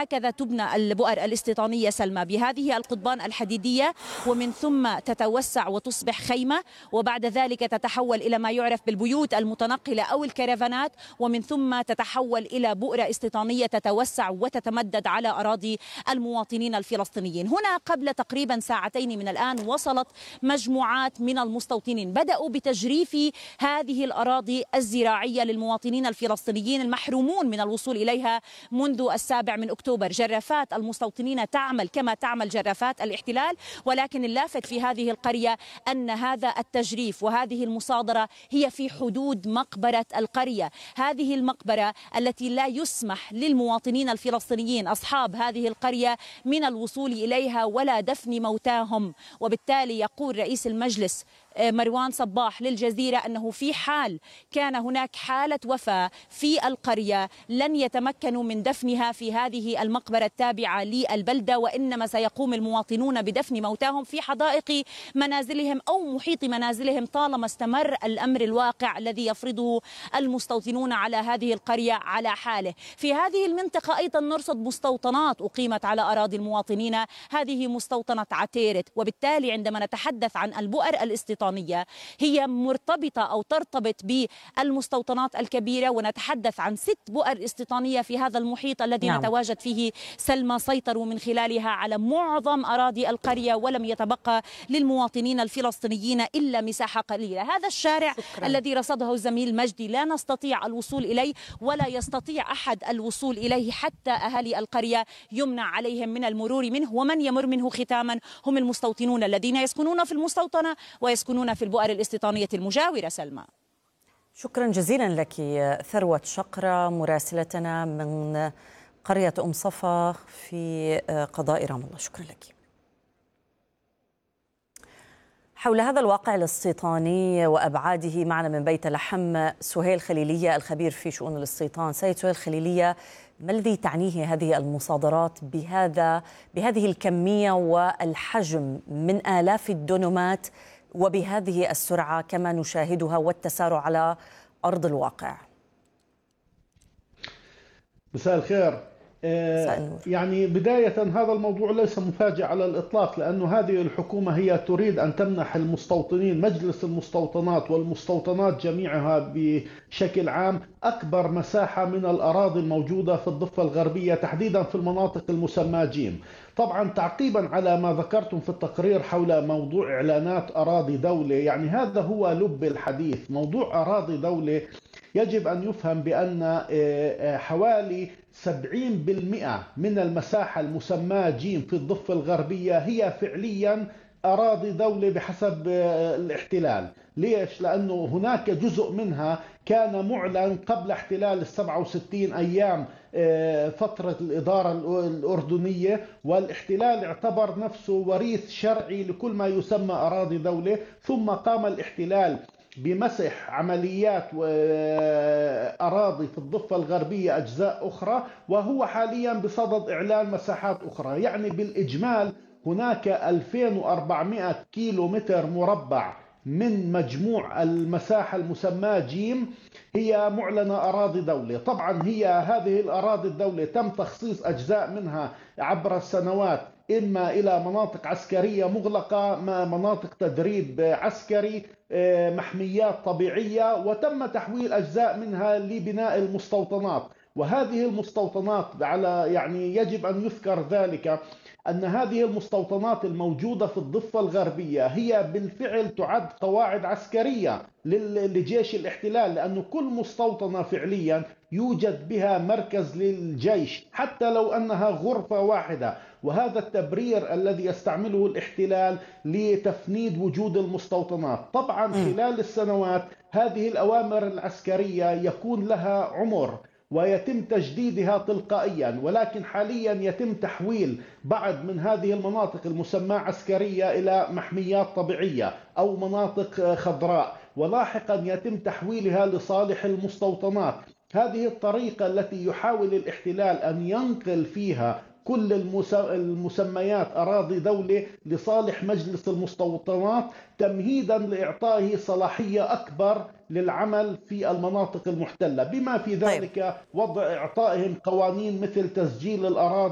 هكذا تبنى البؤر الاستيطانية سلمى، بهذه القضبان الحديدية، ومن ثم تتوسع وتصبح خيمة، وبعد ذلك تتحول إلى ما يعرف بالبيوت المتنقلة أو الكرفانات، ومن ثم تتحول إلى بؤرة استيطانية تتوسع وتتمدد على أراضي المواطنين الفلسطينيين. هنا قبل تقريبا ساعتين من الآن وصلت مجموعات من المستوطنين، بدأوا بتجريف هذه الأراضي الزراعية للمواطنين الفلسطينيين المحرومون من الوصول إليها منذ 7 أكتوبر. جرافات المستوطنين تعمل كما تعمل جرافات الاحتلال، ولكن اللافت في هذه القرية أن هذا التجريف وهذه المصادرة هي في حدود مقبرة القرية، هذه المقبرة التي لا يسمح للمواطنين الفلسطينيين أصحاب هذه القرية من الوصول إليها ولا دفن موتاهم. وبالتالي يقول رئيس المجلس مروان صباح للجزيرة أنه في حال كان هناك حالة وفاة في القرية لن يتمكنوا من دفنها في هذه المقبرة التابعة للبلدة، وإنما سيقوم المواطنون بدفن موتاهم في حدائق منازلهم أو محيط منازلهم طالما استمر الأمر الواقع الذي يفرضه المستوطنون على هذه القرية على حاله. في هذه المنطقة أيضا نرصد مستوطنات أقيمت على أراضي المواطنين، هذه مستوطنة عتيرت. وبالتالي عندما نتحدث عن البؤر الاستيطانية هي مرتبطة أو ترتبط بالمستوطنات الكبيرة، ونتحدث عن 6 بؤر استيطانية في هذا المحيط الذي نتواجد فيه سلمى، سيطروا من خلالها على معظم أراضي القرية، ولم يتبقى للمواطنين الفلسطينيين إلا مساحة قليلة. هذا الشارع الذي رصده الزميل مجدي لا نستطيع الوصول إليه ولا يستطيع أحد الوصول إليه، حتى أهالي القرية يمنع عليهم من المرور منه، ومن يمر منه ختاما هم المستوطنون الذين يسكنون في المستوطنة ويسكنون في البؤر الاستيطانية المجاورة. سلمى، شكرا جزيلا لك ثروة شقرة مراسلتنا من قرية أم صفا في قضاء رام الله. شكرا لك. حول هذا الواقع الاستيطاني وأبعاده معنا من بيت لحم سهيل خليلية الخبير في شؤون الاستيطان. سيد سهيل خليلية، ما الذي تعنيه هذه المصادرات بهذه الكمية والحجم من آلاف الدونمات وبهذه السرعة كما نشاهدها والتسارع على أرض الواقع؟ مساء الخير. يعني بداية هذا الموضوع ليس مفاجئ على الإطلاق، لأن هذه الحكومة هي تريد أن تمنح المستوطنين، مجلس المستوطنات والمستوطنات جميعها بشكل عام، أكبر مساحة من الأراضي الموجودة في الضفة الغربية تحديدا في المناطق المسمى جيم. طبعا تعقيبا على ما ذكرتم في التقرير حول موضوع إعلانات أراضي دولة، يعني هذا هو لب الحديث. موضوع أراضي دولة يجب أن يفهم بأن حوالي 70% من المساحة المسماة جيم في الضفة الغربية هي فعليا أراضي دولة بحسب الاحتلال. ليش؟ لأنه هناك جزء منها كان معلن قبل احتلال 67 أيام فترة الإدارة الأردنية، والاحتلال اعتبر نفسه وريث شرعي لكل ما يسمى أراضي دولة، ثم قام الاحتلال بمسح عمليات أراضي في الضفة الغربية أجزاء أخرى، وهو حاليا بصدد إعلان مساحات أخرى. يعني بالإجمال هناك 2400 كيلو متر مربع من مجموع المساحة المسماة جيم هي معلنة أراضي دولة. طبعا هي هذه الأراضي الدولة تم تخصيص أجزاء منها عبر السنوات إما إلى مناطق عسكرية مغلقة، مناطق تدريب عسكري، محميات طبيعية، وتم تحويل أجزاء منها لبناء المستوطنات. وهذه المستوطنات يعني يجب أن يذكر ذلك أن هذه المستوطنات الموجودة في الضفة الغربية هي بالفعل تعد قواعد عسكرية لجيش الاحتلال، لأن كل مستوطنة فعليا يوجد بها مركز للجيش حتى لو أنها غرفة واحدة. وهذا التبرير الذي يستعمله الاحتلال لتفنيد وجود المستوطنات. طبعا خلال السنوات هذه الأوامر العسكرية يكون لها عمر ويتم تجديدها تلقائيا، ولكن حاليا يتم تحويل بعض من هذه المناطق المسماة عسكرية إلى محميات طبيعية أو مناطق خضراء، ولاحقا يتم تحويلها لصالح المستوطنات. هذه الطريقة التي يحاول الاحتلال أن ينقل فيها كل المسميات أراضي دولة لصالح مجلس المستوطنات، تمهيدا لإعطائه صلاحية أكبر للعمل في المناطق المحتلة، بما في ذلك وضع إعطائهم قوانين مثل تسجيل الأراضي